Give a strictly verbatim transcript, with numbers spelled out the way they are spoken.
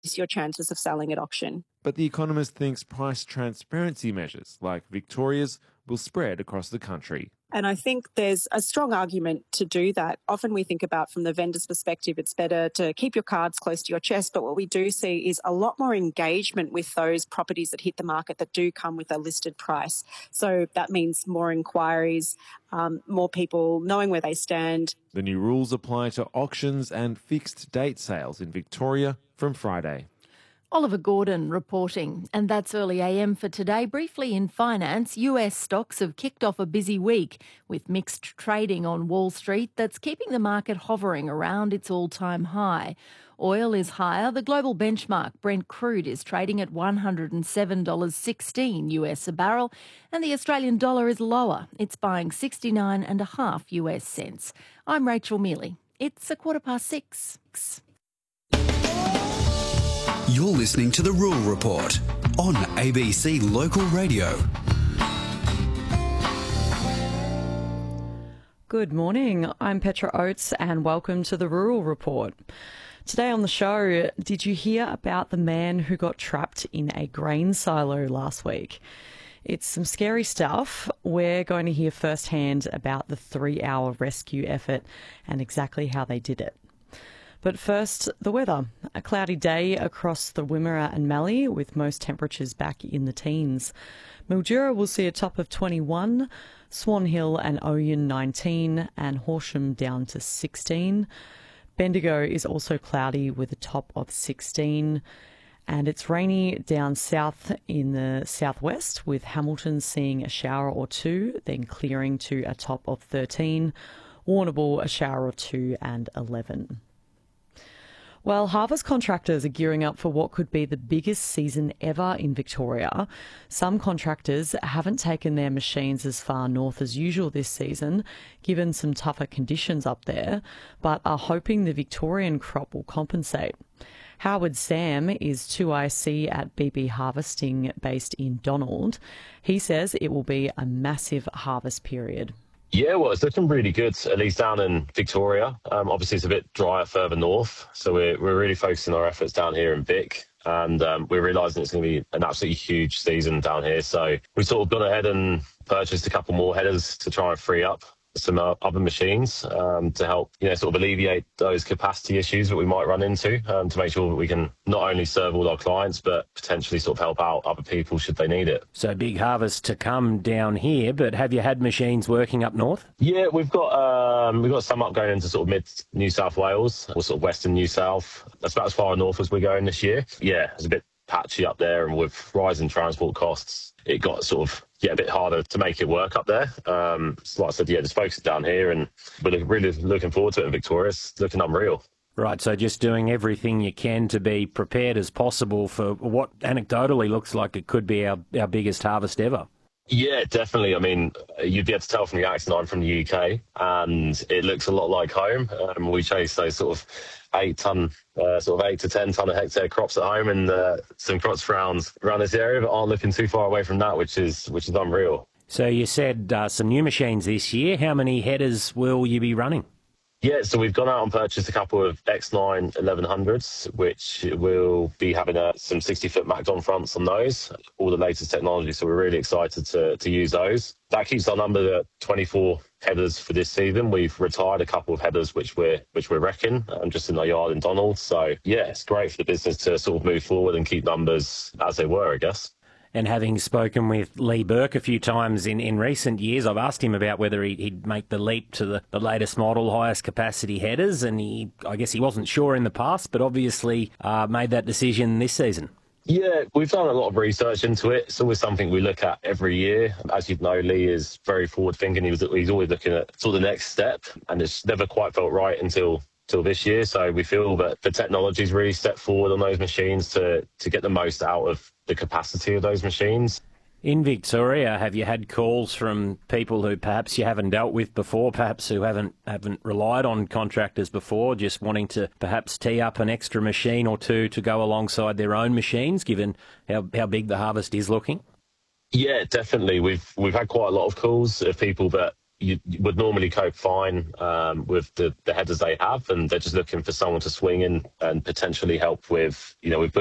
your chances of selling at auction. But The Economist thinks price transparency measures like Victoria's will spread across the country. And I think there's a strong argument to do that. Often we think about from the vendor's perspective, it's better to keep your cards close to your chest. But what we do see is a lot more engagement with those properties that hit the market that do come with a listed price. So that means more inquiries, um, more people knowing where they stand. The new rules apply to auctions and fixed date sales in Victoria from Friday. Oliver Gordon reporting. And that's Early A M for today. Briefly in finance, U S stocks have kicked off a busy week with mixed trading on Wall Street that's keeping the market hovering around its all-time high. Oil is higher. The global benchmark Brent crude is trading at one hundred seven dollars sixteen U S a barrel, and the Australian dollar is lower. It's buying sixty-nine and a half U S cents. I'm Rachel Mealy. It's a quarter past six. You're listening to The Rural Report on A B C Local Radio. Good morning, I'm Petra Oates and welcome to The Rural Report. Today on the show, did you hear about the man who got trapped in a grain silo last week? It's some scary stuff. We're going to hear firsthand about the three-hour rescue effort and exactly how they did it. But first, the weather. A cloudy day across the Wimmera and Mallee with most temperatures back in the teens. Mildura will see a top of twenty-one, Swan Hill and Oyen nineteen and Horsham down to sixteen. Bendigo is also cloudy with a top of sixteen. And it's rainy down south in the southwest with Hamilton seeing a shower or two, then clearing to a top of thirteen. Warrnambool a shower or two and eleven. Well, harvest contractors are gearing up for what could be the biggest season ever in Victoria. Some contractors haven't taken their machines as far north as usual this season, given some tougher conditions up there, but are hoping the Victorian crop will compensate. Howard Sam is two I C at B B Harvesting based in Donald. He says it will be a massive harvest period. Yeah, well, it's looking really good, at least down in Victoria. Um, obviously, it's a bit drier further north, so we're, we're really focusing our efforts down here in Vic, and um, we're realising it's going to be an absolutely huge season down here. So we've sort of gone ahead and purchased a couple more headers to try and free up some uh, other machines um, to help, you know, sort of alleviate those capacity issues that we might run into, um, to make sure that we can not only serve all our clients, but potentially sort of help out other people should they need it. So big harvest to come down here, but have you had machines working up north? Yeah, we've got um, we've got some up going into sort of mid New South Wales or sort of western New South. That's about as far north as we're going this year. Yeah, it's a bit patchy up there, and with rising transport costs, it got sort of yeah a bit harder to make it work up there. Um, so like I said, yeah, just focus down here, and we're really looking forward to it in Victoria. It's looking unreal. Right, so just doing everything you can to be prepared as possible for what anecdotally looks like it could be our, our biggest harvest ever. Yeah, definitely. I mean, you'd be able to tell from the accent I'm from the U K, and it looks a lot like home. Um, we chase those sort of eight ton, uh, sort of eight to ten ton a hectare crops at home, and uh, some crops around around this area, but aren't looking too far away from that, which is which is unreal. So you said uh, some new machines this year. How many headers will you be running? Yeah, so we've gone out and purchased a couple of X nine eleven hundreds, which will be having uh, some sixty foot Macdon fronts on those, all the latest technology. So we're really excited to, to use those. That keeps our number at twenty-four headers for this season. We've retired a couple of headers, which we're which we're wrecking, um, just in our yard in Donald. So yeah, it's great for the business to sort of move forward and keep numbers as they were, I guess. And having spoken with Lee Burke a few times in, in recent years, I've asked him about whether he'd, he'd make the leap to the, the latest model, highest capacity headers, and he, I guess he wasn't sure in the past, but obviously uh, made that decision this season. Yeah, we've done a lot of research into it. It's always something we look at every year. As you know, Lee is very forward-thinking. He was, he's always looking at sort of the next step, and it's never quite felt right until till this year. So we feel that the technology's really stepped forward on those machines to to get the most out of the capacity of those machines. In Victoria, have you had calls from people who perhaps you haven't dealt with before, perhaps who haven't haven't relied on contractors before, just wanting to perhaps tee up an extra machine or two to go alongside their own machines, given how, how big the harvest is looking? Yeah, definitely. We've we've had quite a lot of calls of people that you would normally cope fine um, with the, the headers they have, and they're just looking for someone to swing in and potentially help with, you know, we've